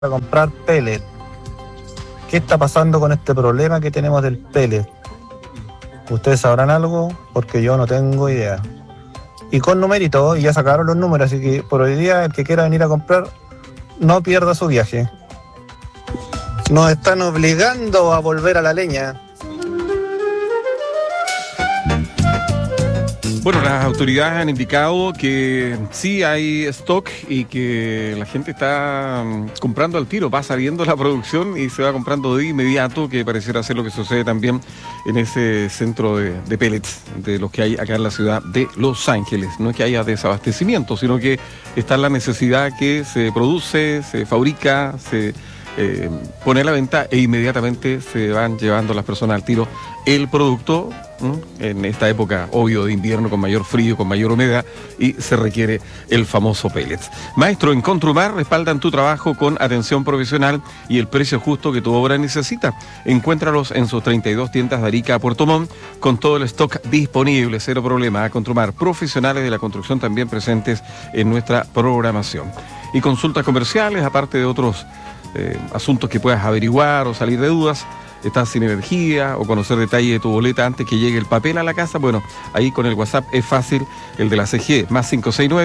a comprar pellet. ¿Qué está pasando con este problema que tenemos del pellet? ¿Ustedes sabrán algo? Porque yo no tengo idea. Y con numeritos, y ya sacaron los números, así que por hoy día el que quiera venir a comprar, no pierda su viaje. Nos están obligando a volver a la leña. Bueno, las autoridades han indicado que sí hay stock y que la gente está comprando al tiro, va saliendo la producción y se va comprando de inmediato, que pareciera ser lo que sucede también en ese centro de pellets de los que hay acá en la ciudad de Los Ángeles. No es que haya desabastecimiento, sino que está la necesidad que se produce, se fabrica, se pone a la venta e inmediatamente se van llevando las personas al tiro el producto en esta época, obvio, de invierno, con mayor frío, con mayor humedad, y se requiere el famoso pellets. Maestro, en Contrumar respaldan tu trabajo con atención profesional y el precio justo que tu obra necesita. Encuéntralos en sus 32 tiendas de Arica a Puerto Montt, con todo el stock disponible, cero problema. A Contrumar, profesionales de la construcción también presentes en nuestra programación. Y consultas comerciales, aparte de otros asuntos que puedas averiguar o salir de dudas. Estás sin energía o conocer detalles de tu boleta antes que llegue el papel a la casa, bueno, ahí con el WhatsApp es fácil, el de la CGE, más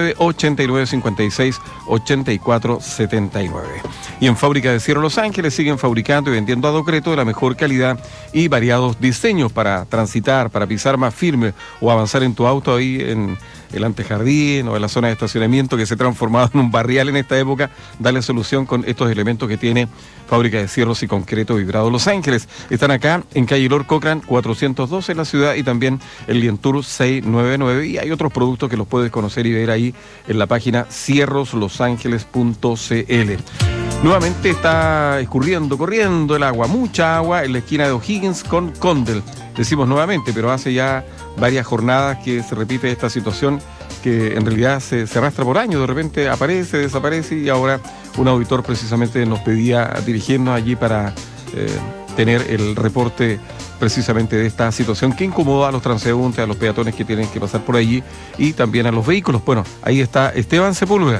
569-8956-8479. Y en Fábrica de Cierro Los Ángeles siguen fabricando y vendiendo a Docreto de la mejor calidad y variados diseños para transitar, para pisar más firme o avanzar en tu auto ahí en el antejardín o en la zona de estacionamiento que se ha transformado en un barrial en esta época. Dale solución con estos elementos que tiene Fábrica de Cierros y Concreto Vibrado Los Ángeles. Están acá en calle Lord Cochrane 412 en la ciudad y también el Lientour 699, y hay otros productos que los puedes conocer y ver ahí en la página cierroslosangeles.cl. Nuevamente está corriendo el agua, mucha agua en la esquina de O'Higgins con Condell. Decimos nuevamente, pero hace ya varias jornadas que se repite esta situación que en realidad se arrastra por años, de repente aparece, desaparece, y ahora un auditor precisamente nos pedía dirigirnos allí para tener el reporte precisamente de esta situación que incomoda a los transeúntes, a los peatones que tienen que pasar por allí y también a los vehículos. Bueno, ahí está Esteban Sepúlveda.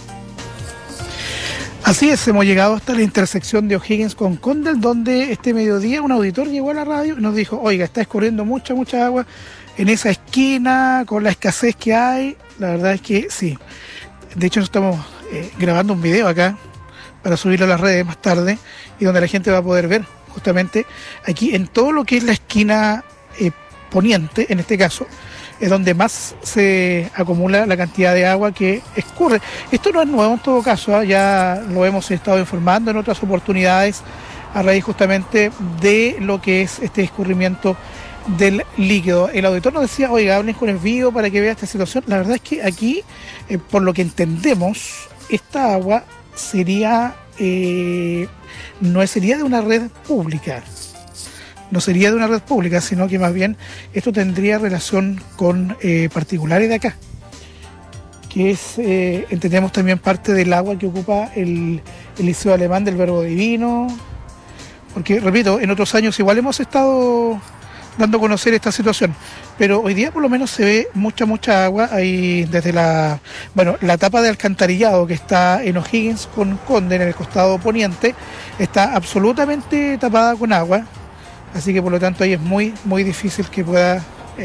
Así es, hemos llegado hasta la intersección de O'Higgins con Condell, donde este mediodía un auditor llegó a la radio y nos dijo: oiga, está escurriendo mucha agua en esa esquina con la escasez que hay. La verdad es que sí. De hecho, estamos grabando un video acá para subirlo a las redes más tarde, y donde la gente va a poder ver justamente aquí en todo lo que es la esquina poniente, en este caso, es donde más se acumula la cantidad de agua que escurre. Esto no es nuevo en todo caso, ya lo hemos estado informando en otras oportunidades a raíz justamente de lo que es este escurrimiento del líquido. El auditor nos decía: oiga, hablen con el Vivo para que vea esta situación. La verdad es que aquí, por lo que entendemos, esta agua sería no sería de una red pública. No sería de una red pública, sino que más bien esto tendría relación con particulares de acá, que es, entendemos, también parte del agua que ocupa el Liceo Alemán del Verbo Divino, porque, repito, en otros años igual hemos estado dando a conocer esta situación, pero hoy día por lo menos se ve mucha agua ahí desde la tapa de alcantarillado que está en O'Higgins con Condell, en el costado poniente, está absolutamente tapada con agua. Así que por lo tanto ahí es muy difícil que pueda,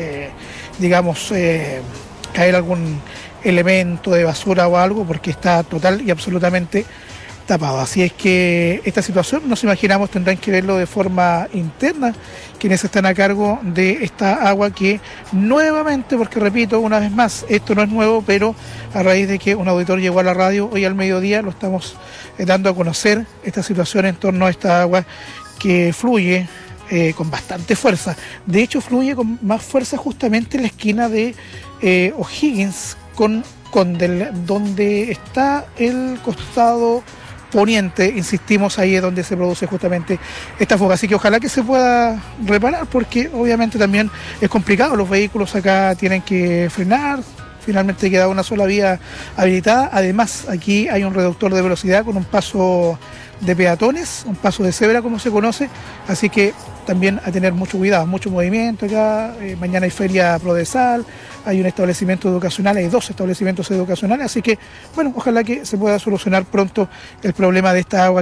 caer algún elemento de basura o algo, porque está total y absolutamente tapado. Así es que esta situación, nos imaginamos, tendrán que verlo de forma interna quienes están a cargo de esta agua que nuevamente, porque repito una vez más, esto no es nuevo, pero a raíz de que un auditor llegó a la radio hoy al mediodía, lo estamos dando a conocer, esta situación en torno a esta agua que fluye con bastante fuerza. De hecho, fluye con más fuerza justamente en la esquina de O'Higgins con Condell, donde está el costado poniente. Insistimos, ahí es donde se produce justamente esta fuga. Así que ojalá que se pueda reparar, porque obviamente también es complicado. Los vehículos acá tienen que frenar. Finalmente queda una sola vía habilitada. Además, aquí hay un reductor de velocidad con un paso de peatones, un paso de cebra como se conoce, así que también a tener mucho cuidado, mucho movimiento acá. Mañana hay feria Prodesal, hay un establecimiento educacional, hay 2 establecimientos educacionales, así que bueno, ojalá que se pueda solucionar pronto el problema de esta agua